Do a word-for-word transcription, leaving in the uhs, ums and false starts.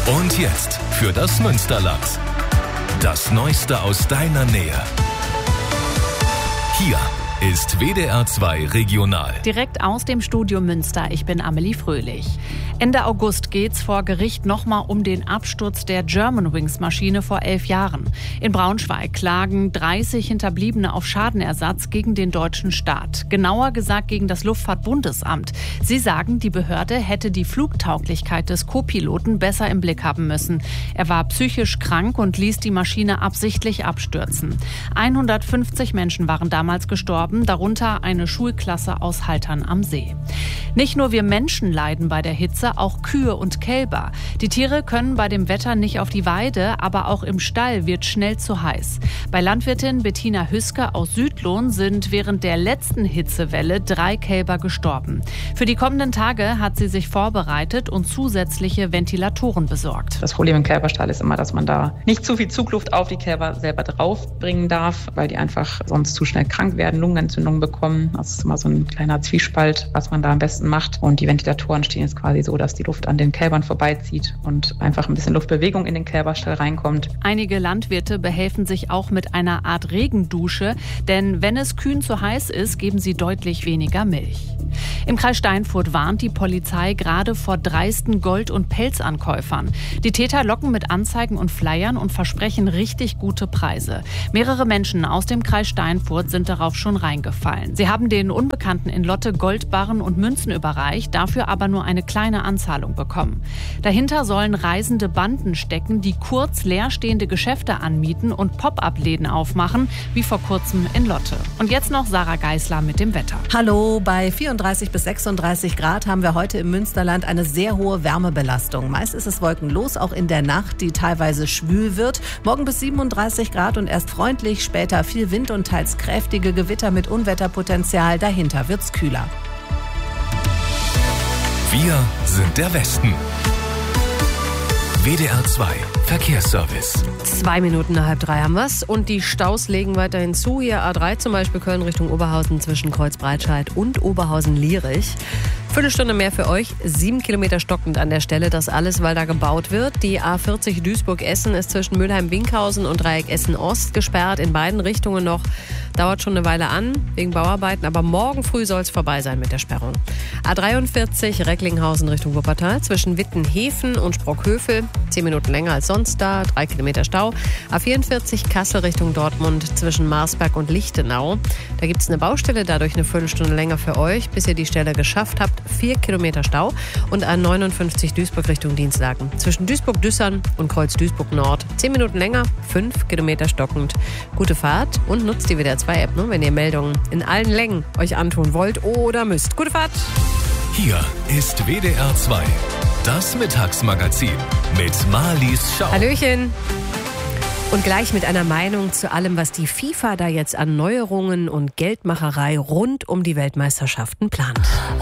Und jetzt für das Münsterland. Das Neueste aus deiner Nähe. Hier ist W D R zwei Regional. Direkt aus dem Studio Münster. Ich bin Amelie Fröhlich. Ende August geht's vor Gericht nochmal um den Absturz der Germanwings-Maschine vor elf Jahren. In Braunschweig klagen dreißig Hinterbliebene auf Schadenersatz gegen den deutschen Staat. Genauer gesagt gegen das Luftfahrtbundesamt. Sie sagen, die Behörde hätte die Flugtauglichkeit des Co-Piloten besser im Blick haben müssen. Er war psychisch krank und ließ die Maschine absichtlich abstürzen. hundertfünfzig Menschen waren damals gestorben, darunter eine Schulklasse aus Haltern am See. Nicht nur wir Menschen leiden bei der Hitze, auch Kühe und Kälber. Die Tiere können bei dem Wetter nicht auf die Weide, aber auch im Stall wird schnell zu heiß. Bei Landwirtin Bettina Hüske aus Südlohn sind während der letzten Hitzewelle drei Kälber gestorben. Für die kommenden Tage hat sie sich vorbereitet und zusätzliche Ventilatoren besorgt. Das Problem im Kälberstall ist immer, dass man da nicht zu viel Zugluft auf die Kälber selber draufbringen darf, weil die einfach sonst zu schnell krank werden, Lungenentzündungen bekommen. Das ist immer so ein kleiner Zwiespalt, was man da am besten macht. Und die Ventilatoren stehen jetzt quasi so, dass die Luft an den Kälbern vorbeizieht und einfach ein bisschen Luftbewegung in den Kälberstall reinkommt. Einige Landwirte behelfen sich auch mit einer Art Regendusche, denn wenn es Kühen zu heiß ist, geben sie deutlich weniger Milch. Im Kreis Steinfurt warnt die Polizei gerade vor dreisten Gold- und Pelzankäufern. Die Täter locken mit Anzeigen und Flyern und versprechen richtig gute Preise. Mehrere Menschen aus dem Kreis Steinfurt sind darauf schon reingefallen. Sie haben den Unbekannten in Lotte Goldbarren und Münzen überreicht, dafür aber nur eine kleine Anzahlung bekommen. Dahinter sollen reisende Banden stecken, die kurz leerstehende Geschäfte anmieten und Pop-up-Läden aufmachen, wie vor kurzem in Lotte. Und jetzt noch Sarah Geisler mit dem Wetter. Hallo, bei vierunddreißig bis sechsunddreißig Grad haben wir heute im Münsterland eine sehr hohe Wärmebelastung. Meist ist es wolkenlos, auch in der Nacht, die teilweise schwül wird. Morgen bis siebenunddreißig Grad und erst freundlich, später viel Wind und teils kräftige Gewitter mit Unwetterpotenzial. Dahinter wird's kühler. Wir sind der Westen. W D R zwei Verkehrsservice. Zwei Minuten nach halb drei haben wir's und die Staus legen weiterhin zu. Hier A drei zum Beispiel Köln Richtung Oberhausen zwischen Kreuzbreitscheid und Oberhausen-Lierich. Viertelstunde mehr für euch, sieben Kilometer stockend an der Stelle. Das alles, weil da gebaut wird. Die A vierzig Duisburg-Essen ist zwischen Mülheim-Winkhausen und Dreieck Essen-Ost gesperrt. In beiden Richtungen noch. Dauert schon eine Weile an, wegen Bauarbeiten. Aber morgen früh soll es vorbei sein mit der Sperrung. A dreiundvierzig Recklinghausen Richtung Wuppertal zwischen Wittenhefen und Sprockhövel. Zehn Minuten länger als sonst da, drei Kilometer Stau. A vierundvierzig Kassel Richtung Dortmund zwischen Marsberg und Lichtenau. Da gibt es eine Baustelle, dadurch eine Viertelstunde länger für euch, bis ihr die Stelle geschafft habt. Vier Kilometer Stau. Und A neunundfünfzig Duisburg Richtung Dienstlaken. Zwischen Duisburg-Düssern und Kreuz-Duisburg-Nord. Zehn Minuten länger, fünf Kilometer stockend. Gute Fahrt und nutzt die W D R zwei App, ne, wenn ihr Meldungen in allen Längen euch antun wollt oder müsst. Gute Fahrt! Hier ist W D R zwei, das Mittagsmagazin mit Marlies Schau. Hallöchen! Und gleich mit einer Meinung zu allem, was die FIFA da jetzt an Neuerungen und Geldmacherei rund um die Weltmeisterschaften plant.